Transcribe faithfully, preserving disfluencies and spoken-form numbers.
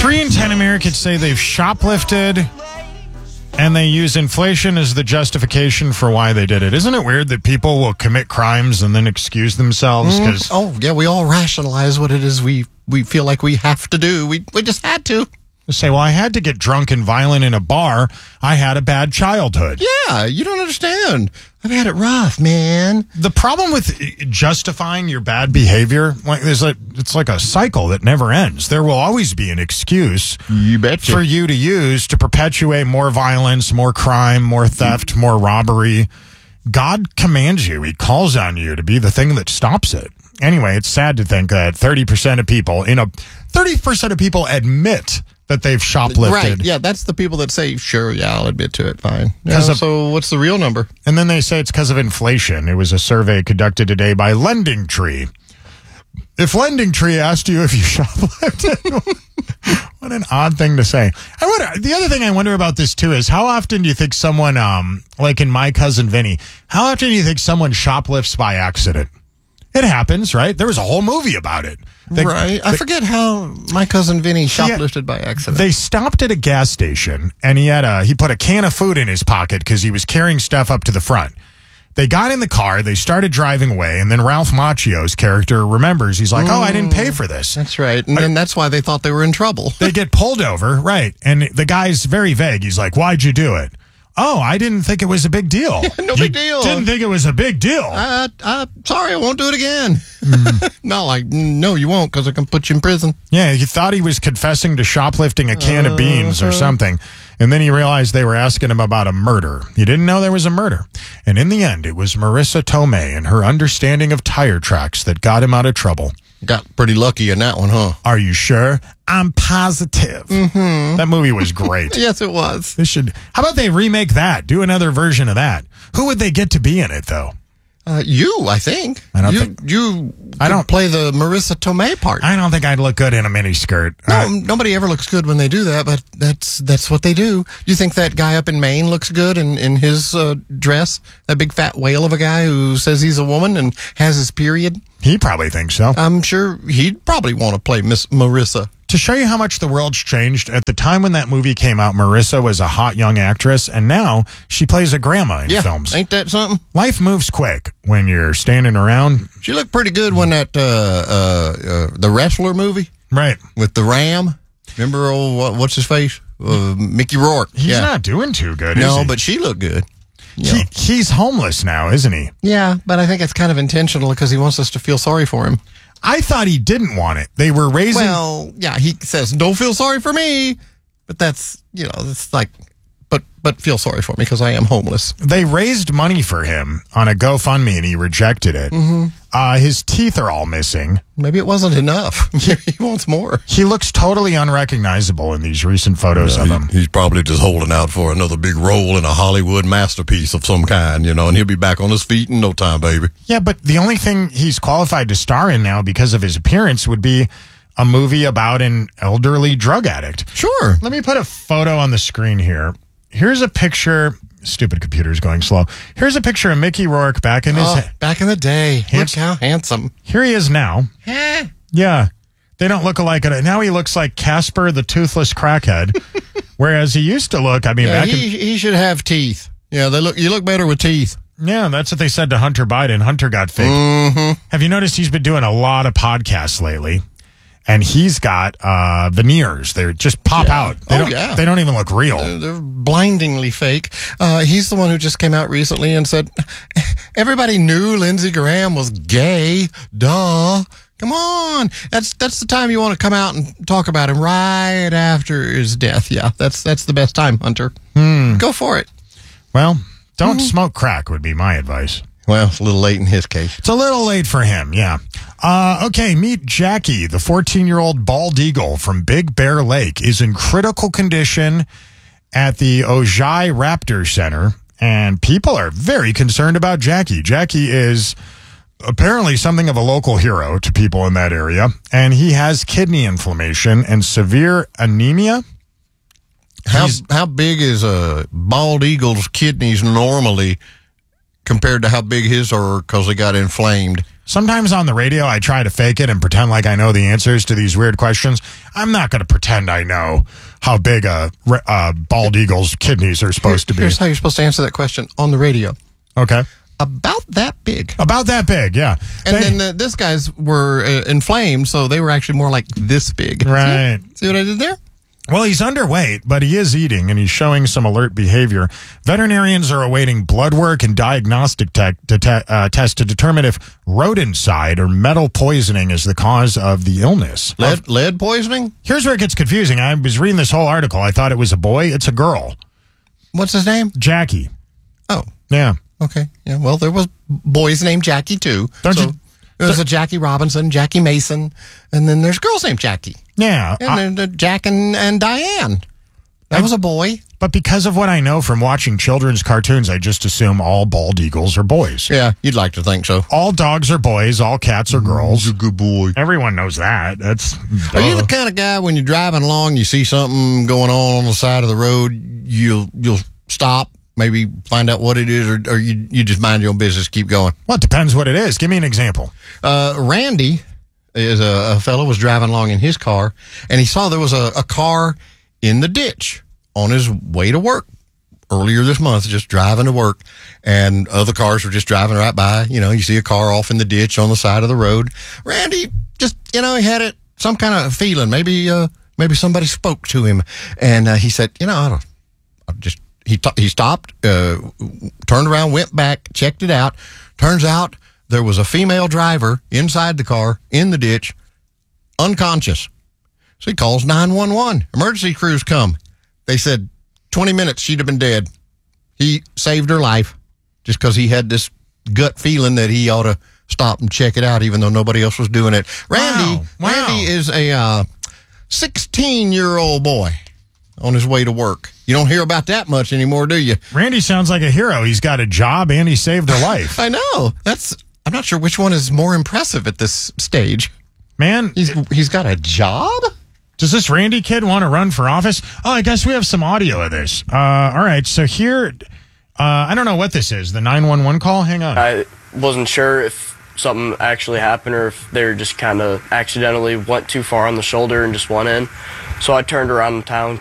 Three in ten Americans say they've shoplifted, and they use inflation as the justification for why they did it. Isn't it weird that people will commit crimes and then excuse themselves? Mm, Cause oh, yeah, we all rationalize what it is we, we feel like we have to do. We we just had to. they say, well, I had to get drunk and violent in a bar. I had a bad childhood. Yeah, you don't understand. I've had it rough, man. The problem with justifying your bad behavior, like there's a, it's like a cycle that never ends. There will always be an excuse You betcha. for you to use to perpetuate more violence, more crime, more theft, more robbery. God commands you. He calls on you to be the thing that stops it. Anyway, it's sad to think that thirty percent of people, in a thirty percent of people admit that they've shoplifted. Right, yeah, that's the people that say, sure, yeah, I'll admit to it, fine. Yeah, 'Cause of- so what's the real number? And then they say it's because of inflation. It was a survey conducted today by Lending Tree. If Lending Tree asked you if you shoplifted, what an odd thing to say. I wonder. The other thing I wonder about this too is how often do you think someone, um, like in My Cousin Vinny, how often do you think someone shoplifts by accident? It happens, right? There was a whole movie about it. They, right. I they- forget how My Cousin Vinny shoplifted by accident. They stopped at a gas station, and he had a he put a can of food in his pocket because he was carrying stuff up to the front. They got in the car, they started driving away, and then Ralph Macchio's character remembers. He's like, oh, I didn't pay for this. That's right. And then that's why they thought they were in trouble. They get pulled over, right, and the guy's very vague. He's like, why'd you do it? Oh, I didn't think it was a big deal. No You big deal. Didn't think it was a big deal. Uh, uh, sorry, I won't do it again. Mm. No, like, no, you won't, because I can put you in prison. Yeah, he thought he was confessing to shoplifting a can of beans or something. And then he realized they were asking him about a murder. He didn't know there was a murder. And in the end, it was Marissa Tomei and her understanding of tire tracks that got him out of trouble. Got pretty lucky in that one, huh? Are you sure? I'm positive. Mm-hmm. That movie was great. Yes, it was. They should. How about they remake that? Do another version of that. Who would they get to be in it, though? Uh, you, I think. I don't you, think- You I don't- could play the Marissa Tomei part. I don't think I'd look good in a miniskirt. no, Uh, nobody ever looks good when they do that, but that's that's what they do. You think that guy up in Maine looks good in, in his uh, dress? That big fat whale of a guy who says he's a woman and has his period? he probably thinks so. I'm sure he'd probably want to play Miss Marissa. To show you how much the world's changed, at the time when that movie came out, Marissa was a hot young actress, and now she plays a grandma in Yeah, films. ain't that something? Life moves quick when you're standing around. She looked pretty good when that, uh, uh, uh, the wrestler movie Right. with the ram. Remember old, what, what's his face? Uh, Mickey Rourke. He's yeah. not doing too good, is No, he? but she looked good. He, he's homeless now, isn't he? Yeah, but I think it's kind of intentional because he wants us to feel sorry for him. I thought he didn't want it. They were raising... Well, yeah, he says, don't feel sorry for me. But that's, you know, it's like, but but feel sorry for me because I am homeless. They raised money for him on a GoFundMe, and he rejected it. Mm-hmm. Uh, his teeth are all missing. Maybe it wasn't enough. He wants more. He looks totally unrecognizable in these recent photos of him. He's probably just holding out for another big role in a Hollywood masterpiece of some kind, you know, and he'll be back on his feet in no time, baby. Yeah, but the only thing he's qualified to star in now because of his appearance would be a movie about an elderly drug addict. Sure. Let me put a photo on the screen here. Here's a picture. Stupid computer's going slow. Here's a picture of Mickey Rourke back in his... Oh, back in the day. Hands- Look how handsome. Here he is now. Eh. Yeah. They don't look alike. At now he looks like Casper the Toothless Crackhead. Whereas he used to look, I mean, Yeah, back he, in... he should have teeth. Yeah, they look. You look better with teeth. Yeah, that's what they said to Hunter Biden. Hunter got fake. Mm-hmm. Have you noticed he's been doing a lot of podcasts lately? And he's got uh, veneers. They just pop Yeah. out. They Oh, don't, yeah. They don't even look real. They're, they're blindingly fake. Uh, he's the one who just came out recently and said, everybody knew Lindsey Graham was gay. Duh. Come on. That's that's the time you want to come out and talk about him right after his death. Yeah, that's that's the best time, Hunter. Hmm. Go for it. Well, don't smoke crack would be my advice. Well, it's a little late in his case. It's a little late for him, yeah. Uh, okay, meet Jackie, the fourteen-year-old bald eagle from Big Bear Lake, is in critical condition at the Ojai Raptor Center, and people are very concerned about Jackie. Jackie is apparently something of a local hero to people in that area, and he has kidney inflammation and severe anemia. How He's- how big is a bald eagle's kidneys normally compared to how big his are because they got inflamed. Sometimes on the radio, I try to fake it and pretend like I know the answers to these weird questions. I'm not going to pretend I know how big a, a bald eagle's kidneys are supposed to be. Here's how you're supposed to answer that question on the radio. Okay. About that big. About that big, yeah. And They- then uh, this guys were uh, inflamed, so they were actually more like this big. Right. See? See what I did there? Well, he's underweight, but he is eating, and he's showing some alert behavior. Veterinarians are awaiting blood work and diagnostic te- to te- uh, tests to determine if rodenticide or metal poisoning is the cause of the illness. Lead, lead poisoning? Here's where it gets confusing. I was reading this whole article. I thought it was a boy. It's a girl. What's his name? Jackie. Oh, Yeah. okay. Yeah. Well, there was boys named Jackie too. Don't so you- There's a Jackie Robinson, Jackie Mason, and then there's girls named Jackie. Yeah. And I- then the Jack and, and Diane. That was a boy. but because of what I know from watching children's cartoons, I just assume all bald eagles are boys. Yeah, you'd like to think so. All dogs are boys. All cats are girls. a good boy. Everyone knows that. That's. Are you duh. the kind of guy when you're driving along, you see something going on on the side of the road, you'll you'll stop, maybe find out what it is, or, or you you just mind your own business, keep going? Well, it depends what it is. Give me an example. Uh, Randy is a, a fellow was driving along in his car, and he saw there was a, a car in the ditch on his way to work earlier this month, just driving to work, and other cars were just driving right by. You know, you see a car off in the ditch on the side of the road. Randy just, you know, he had it some kind of feeling. Maybe, uh, maybe somebody spoke to him, and uh, he said, you know, I don't, I just he t- he stopped, uh, turned around, went back, checked it out. Turns out there was a female driver inside the car in the ditch, unconscious. So he calls nine one one. Emergency crews come. They said twenty minutes, she'd have been dead. He saved her life just because he had this gut feeling that he ought to stop and check it out, even though nobody else was doing it. Randy, Wow. Wow. Randy is a uh, sixteen-year-old boy on his way to work. You don't hear about that much anymore, do you? Randy sounds like a hero. He's got a job and he saved their life. I know. That's. I'm not sure which one is more impressive at this stage. Man, He's he's got a job? does this Randy kid want to run for office? Oh, I guess we have some audio of this. Uh, all right, so here, uh, I don't know what this is. The nine one one call? Hang on. I wasn't sure if something actually happened or if they were just kind of accidentally went too far on the shoulder and just went in. So I turned around in town,